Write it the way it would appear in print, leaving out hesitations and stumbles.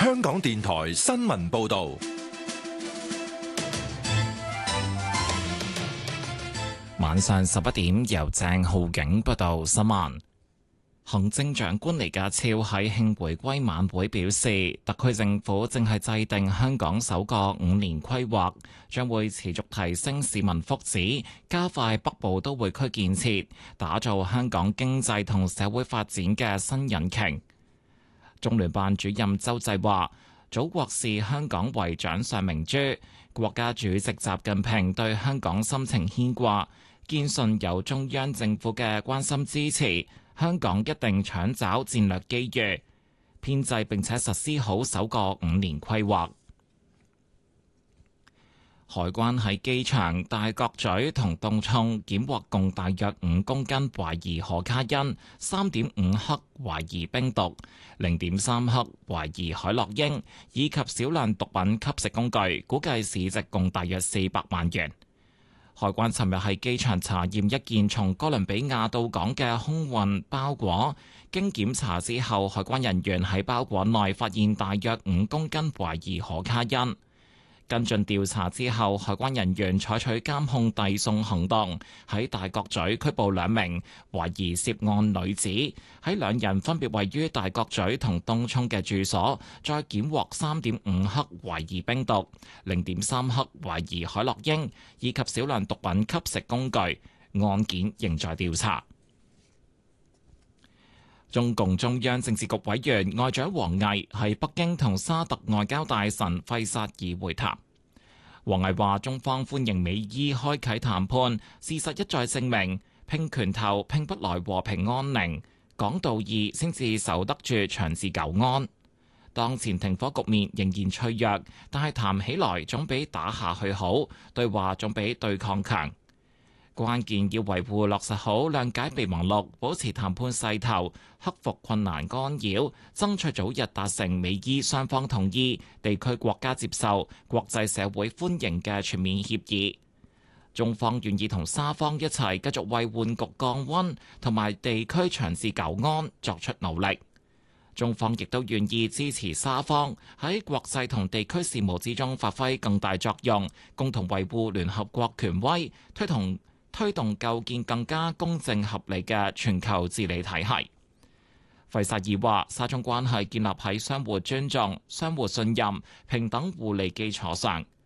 香港電台新聞報道。 晚上11點，由鄭浩景報道新聞。行政長官李家超喺慶回歸晚會表示，特區政府正係制定香港首個5年規劃，將會持續提升市民福祉，加快北部都會區建設，打造香港經濟同社會發展嘅新引擎。中聯辦主任周濟話，祖國視香港為掌上明珠，國家主席習近平對香港深情牽掛，堅信有中央政府嘅關心支持，香港一定搶找戰略機遇，編制並且實施好首個5年規劃。海關喺機場大角咀同東涌檢獲共大約5公斤懷疑可卡因、3.5克懷疑冰毒、0.3克懷疑海洛因以及少量毒品吸食工具，估計市值共大約400萬元。海關尋日喺機場查驗一件從哥倫比亞到港嘅空運包裹，經檢查之後，海關人員喺包裹內發現大約5公斤懷疑可卡因。跟進調查之後，海關人員採取監控遞送行動，喺大角咀拘捕2名懷疑涉案女子，喺2人分別位於大角咀同東涌嘅住所，再檢獲3.5克懷疑冰毒、0.3克懷疑海洛因以及少量毒品吸食工具，案件仍在調查。中共中央政治局委員外長王毅喺北京同沙特外交大臣費薩爾會談。王毅話：中方歡迎美伊開啟談判，事實一再證明，拼拳頭拼不來和平安寧，講道義先至守得住長治久安。當前停火局面仍然脆弱，但係談起來總比打下去好，對話總比對抗強。關鍵要維護落實好諒解備忘錄，保持談判勢頭，克服困難干擾，爭取早日達成美伊雙方同意、地區國家接受、國際社會歡迎嘅全面協議。中方願意同沙方一齊繼續為緩局降溫同埋地區長治久安作出努力。中方亦都願意支持沙方喺國際同地區事務之中發揮更大作用，共同維護聯合國權威，推動構建更加公正合理嘅全球治理體系。費薩爾話：沙中關係建立喺相互尊重、相互信任、平等互利基礎上，